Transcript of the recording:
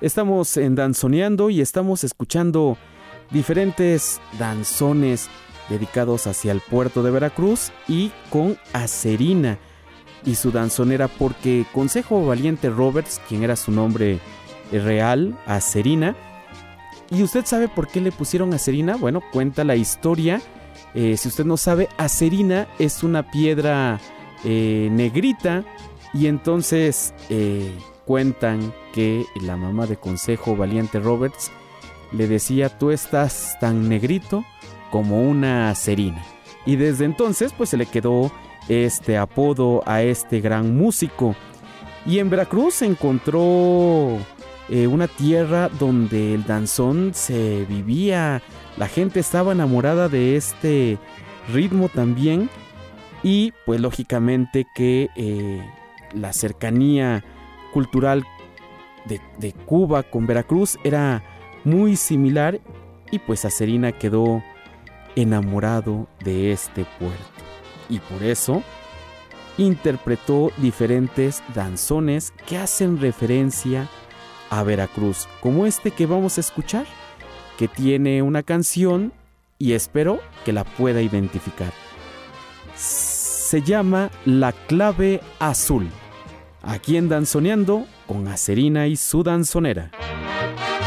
Estamos en Danzoneando y estamos escuchando diferentes danzones dedicados hacia el puerto de Veracruz y con Acerina y su danzonera, porque Consejo Valiente Roberts, quien era su nombre real, Acerina. ¿Y usted sabe por qué le pusieron Acerina? Bueno, cuenta la historia. Si usted no sabe, Acerina es una piedra negrita, y entonces cuentan que la mamá de Consejo Valiente Roberts le decía: tú estás tan negrito como una acerina. Y desde entonces pues se le quedó este apodo a este gran músico. Y en Veracruz se encontró una tierra donde el danzón se vivía, la gente estaba enamorada de este ritmo también, y pues lógicamente que la cercanía cultural de Cuba con Veracruz era muy similar, y pues Acerina quedó enamorado de este puerto, y por eso interpretó diferentes danzones que hacen referencia a Veracruz, como este que vamos a escuchar, que tiene una canción y espero que la pueda identificar. Se llama La Clave Azul, aquí en Danzoneando con Acerina y su danzonera.